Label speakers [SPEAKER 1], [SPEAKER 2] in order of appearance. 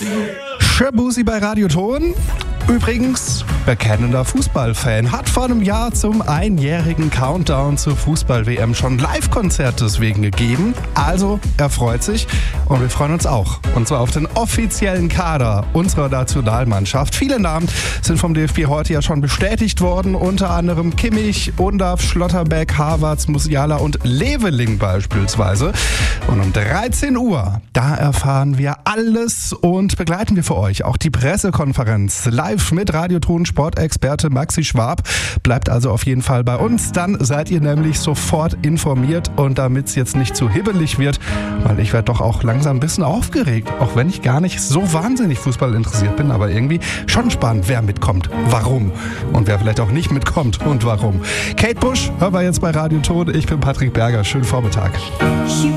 [SPEAKER 1] Shabuzi bei Radio Ton. Übrigens, bekennender Fußballfan, hat vor einem Jahr zum einjährigen Countdown zur Fußball-WM schon Live-Konzert deswegen gegeben. Also, er freut sich und wir freuen uns auch. Und zwar auf den offiziellen Kader unserer Nationalmannschaft. Viele Namen sind vom DFB heute ja schon bestätigt worden, unter anderem Kimmich, Undav, Schlotterbeck, Havertz, Musiala und Leveling beispielsweise. Und um 13 Uhr, da erfahren wir alles und begleiten wir für euch auch die Pressekonferenz live mit Radioton Sportexperte Maxi Schwab. Bleibt also auf jeden Fall bei uns, dann seid ihr nämlich sofort informiert und damit es jetzt nicht zu hibbelig wird, weil ich werde doch auch langsam ein bisschen aufgeregt, auch wenn ich gar nicht so wahnsinnig Fußball interessiert bin, aber irgendwie schon spannend, wer mitkommt, warum und wer vielleicht auch nicht mitkommt und warum. Kate Bush, hören wir jetzt bei Radioton. Ich bin Patrick Berger, schönen Vormittag.